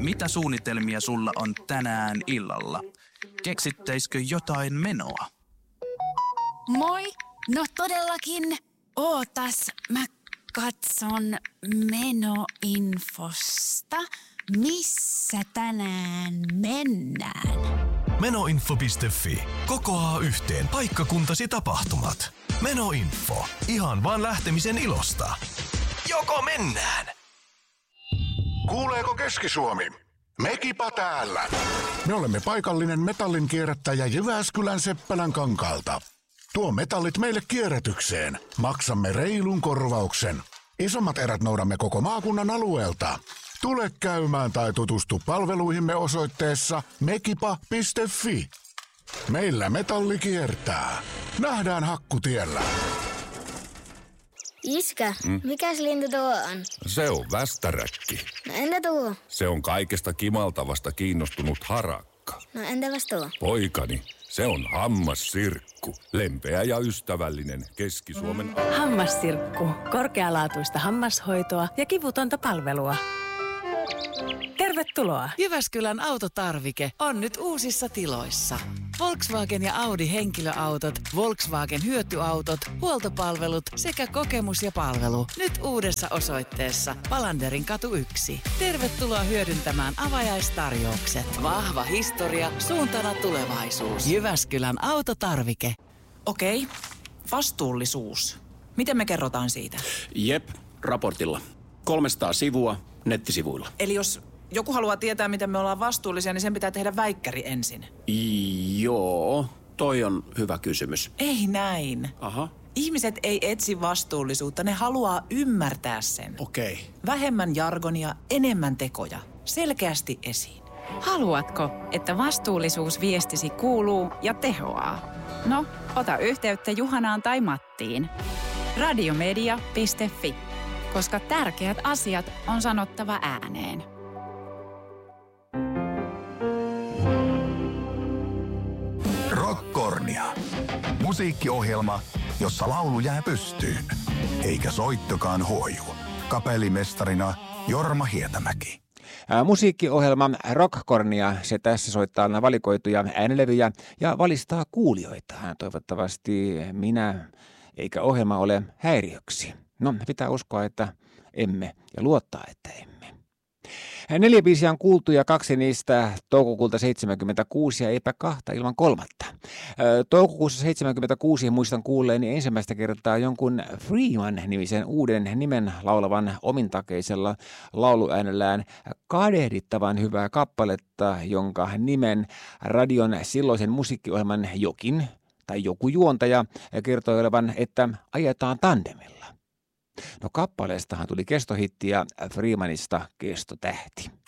mitä suunnitelmia sulla on tänään illalla? Keksittäisikö jotain menoa? Moi! No todellakin. Ootas, mä katson menoinfosta. Missä tänään mennään? Menoinfo.fi. Kokoaa yhteen paikkakuntasi tapahtumat. Menoinfo. Ihan vaan lähtemisen ilosta. Joko mennään? Kuuleeko Keski-Suomi? Mekipa täällä. Me olemme paikallinen metallin kierrättäjä Jyväskylän Seppälän kankaalta. Tuo metallit meille kierrätykseen. Maksamme reilun korvauksen. Isommat erät noudamme koko maakunnan alueelta. Tule käymään tai tutustu palveluihimme osoitteessa mekipa.fi. Meillä metalli kiertää. Nähdään Hakkutiellä. Iskä, mikäs lintu tuo on? Se on västäräkki. No entä tuo? Se on kaikesta kimaltavasta kiinnostunut harakka. No entäpäs tuo? Poikani, se on hammassirkku. Lempeä ja ystävällinen Keski-Suomen... Hammassirkku. Korkealaatuista hammashoitoa ja kivutonta palvelua. Tervetuloa! Jyväskylän autotarvike on nyt uusissa tiloissa. Volkswagen ja Audi henkilöautot, Volkswagen hyötyautot, huoltopalvelut sekä kokemus ja palvelu. Nyt uudessa osoitteessa Palanderin katu 1. Tervetuloa hyödyntämään avajaistarjoukset. Vahva historia, suuntana tulevaisuus. Jyväskylän autotarvike. Okei, vastuullisuus. Miten me kerrotaan siitä? Jep, raportilla. 300 sivua nettisivuilla. Eli jos joku haluaa tietää, miten me ollaan vastuullisia, niin sen pitää tehdä väikkäri ensin. Joo, toi on hyvä kysymys. Ei näin. Aha. Ihmiset ei etsi vastuullisuutta, ne haluaa ymmärtää sen. Okei. Vähemmän jargonia, enemmän tekoja. Selkeästi esiin. Haluatko, että vastuullisuusviestisi kuuluu ja tehoaa? No, ota yhteyttä Juhanaan tai Mattiin. Radiomedia.fi, koska tärkeät asiat on sanottava ääneen. Rockkornia. Musiikkiohjelma, jossa laulu jää pystyyn, eikä soittokaan huoju. Kapellimestarina Jorma Hietämäki. Musiikkiohjelma Rockkornia, se tässä soittaa valikoituja äänelevyjä ja valistaa kuulijoita. Toivottavasti minä eikä ohjelma ole häiriöksi. No, pitää uskoa, että emme ja luottaa, että emme. 4 biisiä on kuultu ja 2 niistä toukokuulta 76 ja eipä 2 ilman 3. Toukokuussa 76 muistan kuulleeni ensimmäistä kertaa jonkun Freeman-nimisen uuden nimen laulavan omintakeisella lauluäänellään kadehdittavan hyvää kappaletta, jonka nimen radion silloisen musiikkiohjelman jokin tai joku juontaja kertoi olevan, että ajetaan tandemilla. No kappaleestahan tuli kestohitti ja Freemanista kestotähti.